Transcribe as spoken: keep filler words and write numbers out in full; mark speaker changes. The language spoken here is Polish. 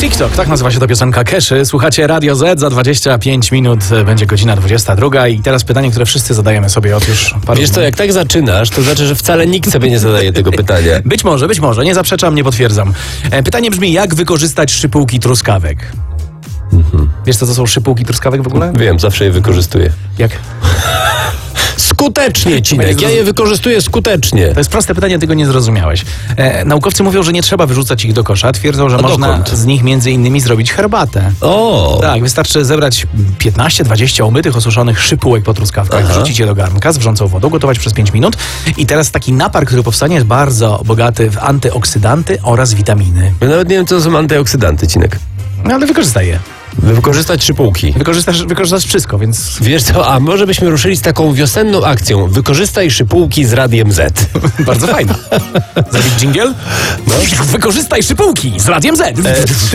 Speaker 1: TikTok, tak nazywa się ta piosenka Keszy. Słuchacie Radio Z, za dwadzieścia pięć minut będzie godzina dwudziesta druga i teraz pytanie, które wszyscy zadajemy sobie od już paru
Speaker 2: Wiesz co, jak tak zaczynasz, to znaczy, że wcale nikt sobie nie zadaje tego pytania.
Speaker 1: Być może, być może, nie zaprzeczam, nie potwierdzam. E, Pytanie brzmi, jak wykorzystać szypułki truskawek? Mhm. Wiesz co to są szypułki truskawek w ogóle?
Speaker 2: Wiem, zawsze je wykorzystuję.
Speaker 1: Jak?
Speaker 2: Skutecznie, Cinek, ja je wykorzystuję skutecznie.
Speaker 1: To jest proste pytanie, tego nie zrozumiałeś. E, naukowcy mówią, że nie trzeba wyrzucać ich do kosza. Twierdzą, że
Speaker 2: A
Speaker 1: można
Speaker 2: dokąd?
Speaker 1: z nich między innymi zrobić herbatę.
Speaker 2: O!
Speaker 1: Tak, wystarczy zebrać piętnaście dwadzieścia umytych, osuszonych szypułek po truskawkach,
Speaker 2: Aha.
Speaker 1: wrzucić je do garnka z wrzącą wodą, gotować przez pięć minut i teraz taki napar, który powstanie, jest bardzo bogaty w antyoksydanty oraz witaminy.
Speaker 2: Ja nawet nie wiem, co to są antyoksydanty, Cinek.
Speaker 1: No ale wykorzystaj je.
Speaker 2: Wykorzystać szypułki.
Speaker 1: Wykorzystasz, wykorzystasz wszystko, więc
Speaker 2: Wiesz co, a może byśmy ruszyli z taką wiosenną akcją. Wykorzystaj szypułki z Radiem Z.
Speaker 1: bardzo fajnie. Zrobić dżingiel? No. Wykorzystaj szypułki z Radiem Z.
Speaker 2: E,